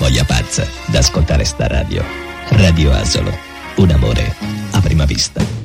voglia pazza d'ascoltare sta radio. Radio Asolo, un amore a prima vista.